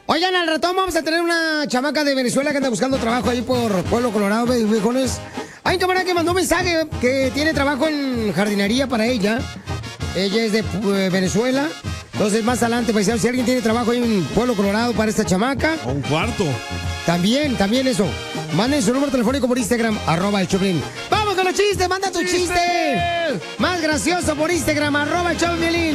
Oigan, al ratón vamos a tener una chamaca de Venezuela que anda buscando trabajo ahí por Pueblo Colorado, viejones. Hay un camarada que mandó un mensaje que tiene trabajo en jardinería para ella. Ella es de Venezuela. Entonces, más adelante, pues, si alguien tiene trabajo ahí en Pueblo Colorado para esta chamaca. O un cuarto. También eso. Manden su número telefónico por Instagram, @el_Choplin. ¡Vamos con los chistes! ¡Manda tu chiste! Más gracioso por Instagram, @el_Choplin.